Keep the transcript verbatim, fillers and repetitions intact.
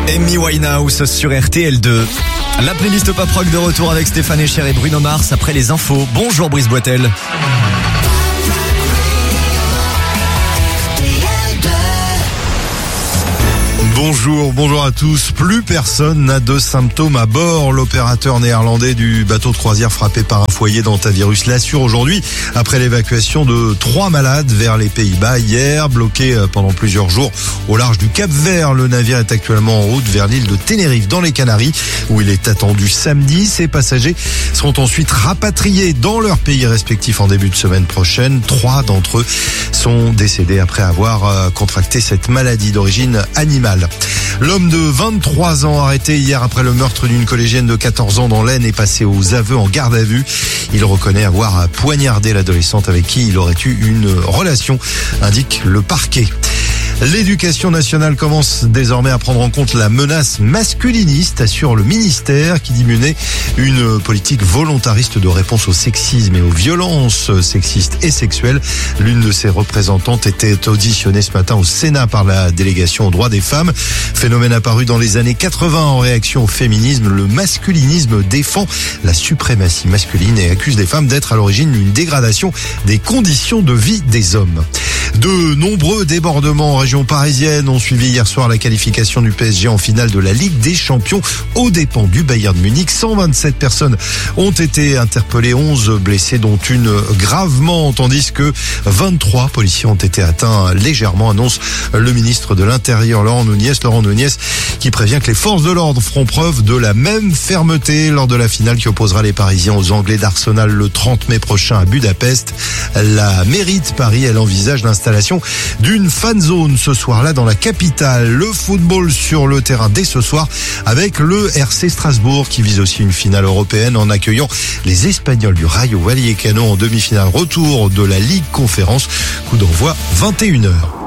Amy Winehouse sur R T L deux. La playlist Pop Rock de retour avec Stéphane Echer et Bruno Mars après les infos. Bonjour Brice Boitel. Bonjour, bonjour à tous. Plus personne n'a de symptômes à bord. L'opérateur néerlandais du bateau de croisière frappé par un foyer d'hantavirus l'assure aujourd'hui après l'évacuation de trois malades vers les Pays-Bas hier. Bloqué pendant plusieurs jours au large du Cap-Vert, le navire est actuellement en route vers l'île de Tenerife dans les Canaries où il est attendu samedi. Ses passagers seront ensuite rapatriés dans leur pays respectif en début de semaine prochaine. Trois d'entre eux sont décédés après avoir contracté cette maladie d'origine animale. L'homme de vingt-trois ans arrêté hier après le meurtre d'une collégienne de quatorze ans dans l'Aisne est passé aux aveux en garde à vue. Il reconnaît avoir poignardé l'adolescente avec qui il aurait eu une relation, indique le parquet. L'éducation nationale commence désormais à prendre en compte la menace masculiniste, assure le ministère qui dit mener une politique volontariste de réponse au sexisme et aux violences sexistes et sexuelles. L'une de ses représentantes était auditionnée ce matin au Sénat par la délégation aux droits des femmes. Phénomène apparu dans les années quatre-vingts en réaction au féminisme, le masculinisme défend la suprématie masculine et accuse les femmes d'être à l'origine d'une dégradation des conditions de vie des hommes. De nombreux débordements en région parisienne ont suivi hier soir la qualification du P S G en finale de la Ligue des Champions aux dépens du Bayern Munich. cent vingt-sept personnes ont été interpellées, onze blessés dont une gravement, tandis que vingt-trois policiers ont été atteints légèrement, annonce le ministre de l'Intérieur Laurent Nunez. Laurent Nunez qui prévient que les forces de l'ordre feront preuve de la même fermeté lors de la finale qui opposera les Parisiens aux Anglais d'Arsenal le trente mai prochain à Budapest. La mairie de Paris, elle envisage l'installation d'une fan zone ce soir-là dans la capitale. Le football sur le terrain dès ce soir avec le R C Strasbourg qui vise aussi une finale européenne en accueillant les Espagnols du Rayo Vallecano en demi-finale retour de la Ligue Conférence. Coup d'envoi vingt et une heures.